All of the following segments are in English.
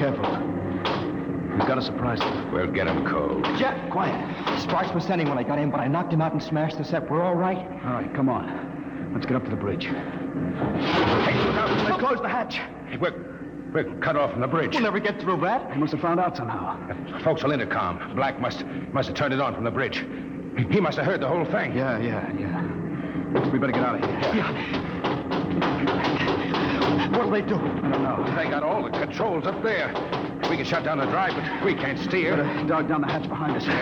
careful. We've got to surprise them. We'll get him cold. Jeff, quiet. Sparks was sending when I got in, but I knocked him out and smashed the set. We're all right. All right, come on. Let's get up to the bridge. Hey, look out. Let's close the hatch. Hey, we're cut off from the bridge. We'll never get through that. They must have found out somehow. Forecastle intercom. Black must have turned it on from the bridge. He must have heard the whole thing. Yeah. We better get out of here. Yeah. What'll they do? I don't know. They got all the controls up there. We can shut down the drive, but we can't steer. Better dog down the hatch behind us.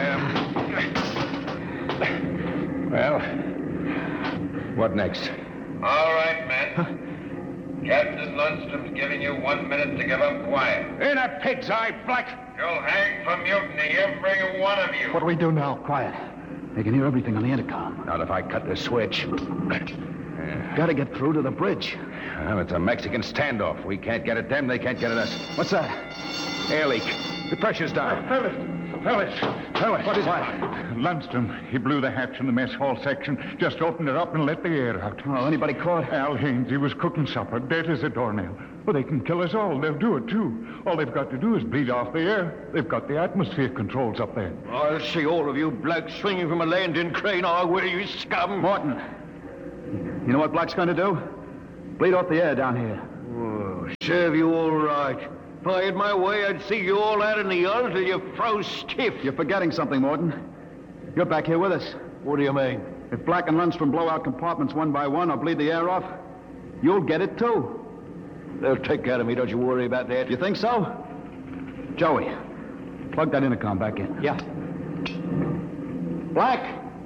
Well, what next? All right, men. Captain Lundstrom's giving you 1 minute to give up quiet. In a pig's eye, Black. You'll hang for mutiny, every one of you. What do we do now? Quiet. They can hear everything on the intercom. Not if I cut the switch. Got to get through to the bridge. Well, it's a Mexican standoff. We can't get at them, they can't get at us. What's that? Air leak. The pressure's down. Fellas, What is it? Lundstrom, he blew the hatch in the mess hall section, just opened it up and let the air out. Oh, anybody caught? Al Haynes, he was cooking supper, dead as a doornail. Well, they can kill us all. They'll do it, too. All they've got to do is bleed off the air. They've got the atmosphere controls up there. I'll see all of you blokes swinging from a landing crane. Oh, will you scum? Morton, you know what Black's going to do? Bleed off the air down here. Oh, serve you all right. If I had my way, I'd see you all out in the yard till you froze stiff. You're forgetting something, Morton. You're back here with us. What do you mean? If Black and Lundstrom blow out compartments one by one or bleed the air off, you'll get it, too. They'll take care of me, don't you worry about that. You think so? Joey, plug that intercom back in. Yeah. Black!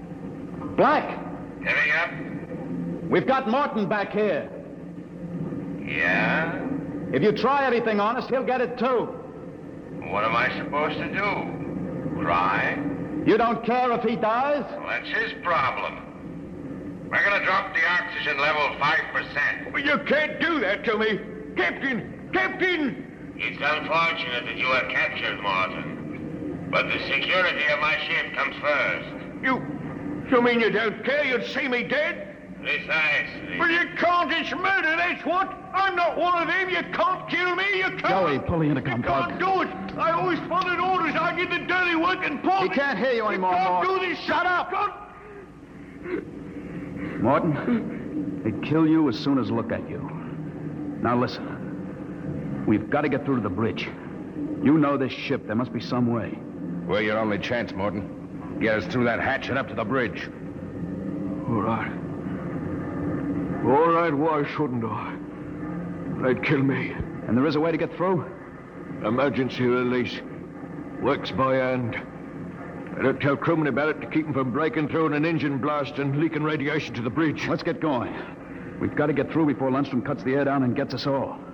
Heavy up? We've got Morton back here. Yeah? If you try anything on us, he'll get it, too. What am I supposed to do? Cry? You don't care if he dies? Well, that's his problem. We're going to drop the oxygen level 5%. But you can't do that to me. Captain! It's unfortunate that you were captured, Morton. But the security of my ship comes first. You mean you don't care? You'd see me dead? Precisely. Well, you can't. It's murder, that's what. I'm not one of them. You can't kill me. You can't. Joey, pull the intercom plug. You can't do it. I always followed orders. I did the dirty work and pulled He can't hear you anymore, You can't Morton. do this. Shut up. Morton, they'd kill you as soon as look at you. Now listen. We've got to get through to the bridge. You know this ship. There must be some way. We're your only chance, Morton. Get us through that hatch and up to the bridge. All right. All right, why shouldn't I? They'd kill me. And there is a way to get through? Emergency release. Works by hand. I don't tell crewmen about it to keep them from breaking through in an engine blast and leaking radiation to the bridge. Let's get going. We've got to get through before Lundstrom cuts the air down and gets us all.